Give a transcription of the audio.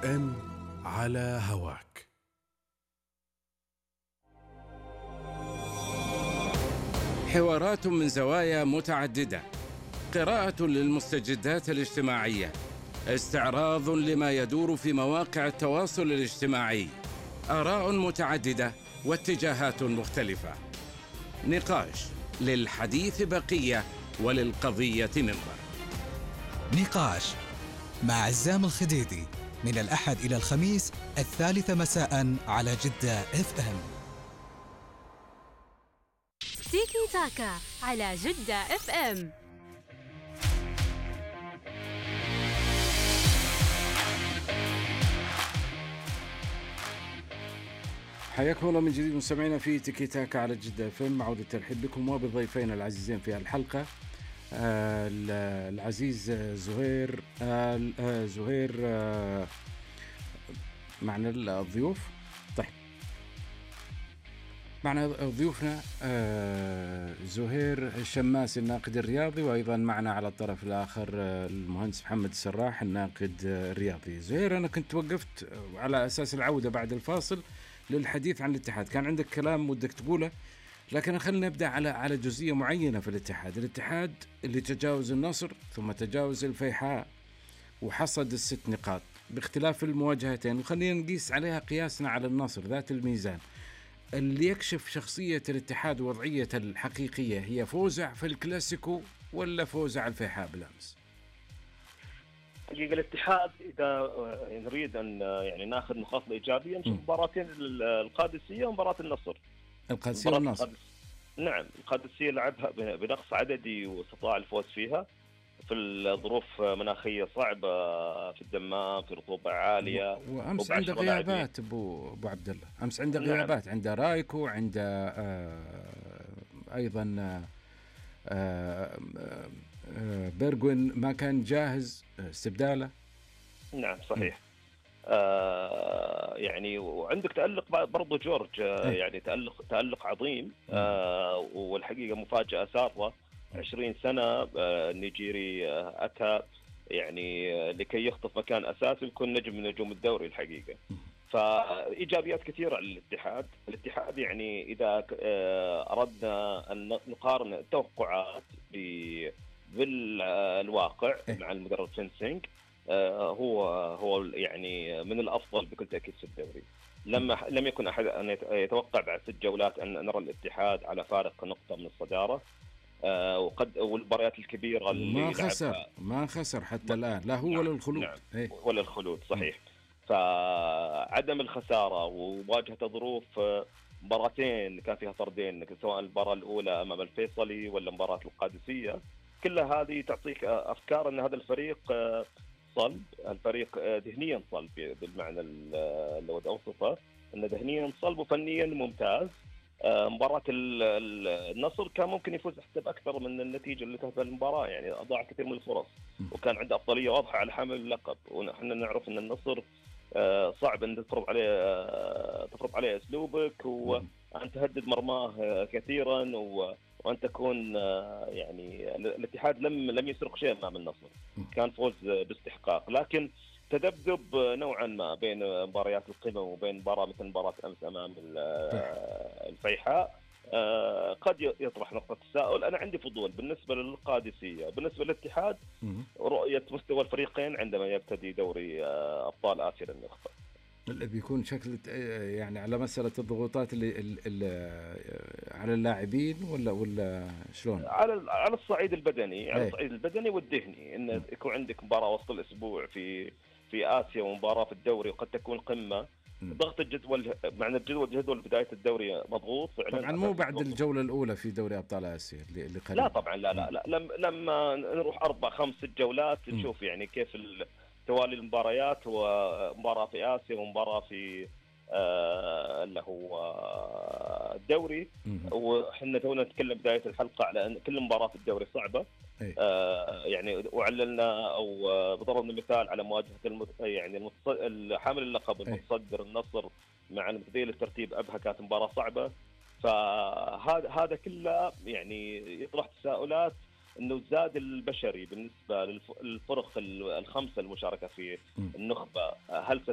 FM على هواك. حوارات من زوايا متعددة، قراءة للمستجدات الاجتماعية، استعراض لما يدور في مواقع التواصل الاجتماعي، آراء متعددة واتجاهات مختلفة، نقاش للحديث بقية وللقضية منبر. نقاش مع عزام الخديدي من الأحد إلى الخميس 3 مساء على جدة FM. تيكي تاكا على جدة FM. حياكم الله من جديد مستمعينا في تيكي تاكا على جدة FM. معود الترحيب بكم وبضيفين العزيزين في الحلقة، العزيز زهير معنا الضيوف. طيب معنا ضيوفنا زهير الشماس الناقد الرياضي، وأيضا معنا على الطرف الآخر المهندس محمد السراح الناقد الرياضي. زهير، أنا كنت وقفت على أساس العودة بعد الفاصل للحديث عن الاتحاد، كان عندك كلام ودك تقوله، لكن خلينا نبدأ على جزئية معينة في الاتحاد اللي تجاوز النصر ثم تجاوز الفيحاء وحصد 6 نقاط باختلاف المواجهتين، وخلينا نقيس عليها قياسنا على النصر ذات الميزان. اللي يكشف شخصية الاتحاد ووضعية الحقيقية هي فوزع في الكلاسيكو ولا فوزع الفيحاء بالأمس؟ حقيقة الاتحاد إذا نريد أن يعني ناخذ نقاط الإيجابية نشوف مباراتين القادسية ومباراة النصر. القادسية والنصر. نعم، القادسية لعبها بنقص عددي واستطاع الفوز فيها في الظروف مناخية صعبة، في الدمام، في رطوبة عالية، وأمس عنده غيابات أبو عبد الله. أمس عنده غيابات، عنده رايكو، عنده أيضا بيرغوين ما كان جاهز استبداله. نعم صحيح. يعني وعندك تألق برضو جورج، يعني تألق عظيم، والحقيقة مفاجأة سارة. 20 سنة النيجيري أتى يعني لكي يخطف مكان أساسي ويكون نجم من نجوم الدوري الحقيقة. فإيجابيات كثيرة على الاتحاد يعني إذا أردنا أن نقارن التوقعات بالواقع مع المدرب سينسينغ، هو يعني من الأفضل بكل تأكيد في الدوري. لم يكن أحد أن يتوقع بعد 6 جولات أن نرى الاتحاد على فارق نقطة من الصدارة، والمباريات الكبيرة اللي ما خسر حتى الآن، لا هو ولا الخلود. نعم. ولا الخلود صحيح. فعدم الخسارة وواجهة ظروف مباراتين كان فيها طردين، سواء المباراة الأولى أمام الفيصلي ولا مباراة القادسية، كلها هذه تعطيك أفكار أن هذا الفريق صلب، الفريق ذهنيا صلب بالمعنى اللي ودي أوصفه، أنه ذهنيا صلب وفنيا ممتاز. مباراة النصر كان ممكن يفوز حتى بأكثر من النتيجة اللي تهدف المباراة، يعني أضاع كثير من الفرص وكان عنده أفضلية واضحة على حامل اللقب. ونحن نعرف أن النصر صعب أن تفرض عليه أسلوبك وأن تهدد مرماه كثيرا وأن تكون يعني الاتحاد لم يسرق شيء أمام النصر، كان فوز باستحقاق. لكن تذبذب نوعا ما بين مباريات القمة وبين مباراة مثل مباراة أمس أمام الفيحاء قد يطرح نقطة تساؤل. أنا عندي فضول بالنسبة للقادسية وبالنسبة للاتحاد رؤية مستوى الفريقين عندما يبتدي دوري أبطال آسيا للنخبة. اللي بيكون شكل يعني على مسألة الضغوطات اللي على اللاعبين ولا شلون؟ على الصعيد البدني، على الصعيد البدني والذهني، إن يكون عندك مباراة وسط الأسبوع في آسيا ومباراة في الدوري وقد تكون قمة. ضغط الجدول، معنى جدول بداية الدوري مضغوط طبعا، مو بعد الجولة الأولى في دوري أبطال آسيا اللي قريب. لا طبعا لا. لما نروح 4-5 جولات نشوف يعني كيف توالي المباريات، ومباراة في آسيا ومباراة في اللي هو الدوري. وحنا تونا نتكلم بداية الحلقة على أن كل مباراة في الدوري صعبة. يعني وعللنا أو ضربنا مثال على مواجهة يعني حامل اللقب المتصدر النصر مع المتذيل الترتيب أبها، كانت مباراة صعبة. فهذا كله يعني يطرح تساؤلات انه الزاد البشري بالنسبه للفرق الخمسه المشاركه في النخبه، هل